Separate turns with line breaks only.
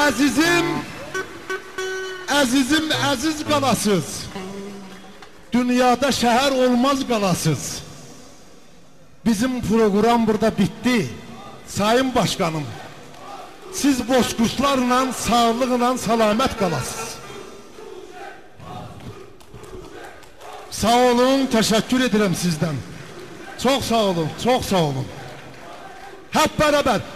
Əzizim, əzizim, əziz qalasız. Dünyada şəhər olmaz qalasız. Bizim program burada bitti. Sayın Başkanım, siz bozkuşlarla, sağlıqla, salamət qalasız. Sağ olun, təşəkkür edirəm sizdən. Çox sağ olun, çox sağ olun. Hep beraber.